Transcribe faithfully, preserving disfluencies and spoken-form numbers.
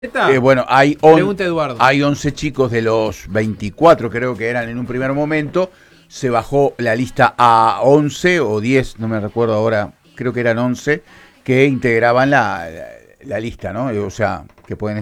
Eh, bueno, hay, on, Pregunta Eduardo. hay once chicos de los veinticuatro, creo que eran en un primer momento. Se bajó la lista a once o diez, no me recuerdo ahora, creo que eran once, que integraban la, la, la lista, ¿no? O sea, que pueden